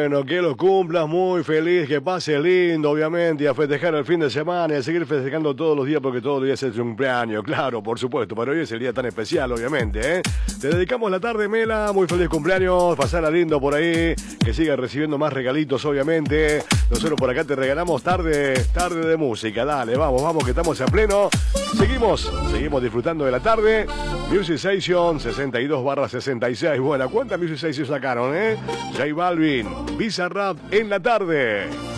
Bueno, que lo cumplas muy feliz, que pase lindo, obviamente, y a festejar el fin de semana y a seguir festejando todos los días porque todos los días es tu cumpleaños, claro, por supuesto, pero hoy es el día tan especial, obviamente, ¿eh? Te dedicamos la tarde, Mela, muy feliz cumpleaños, pasala lindo por ahí, que sigas recibiendo más regalitos, obviamente. Nosotros por acá te regalamos tarde de música, dale, vamos, que estamos a pleno. Seguimos disfrutando de la tarde. Music Station 62/66. Bueno, ¿cuántas Music Station sacaron, eh? J Balvin, Bizarrap en la tarde.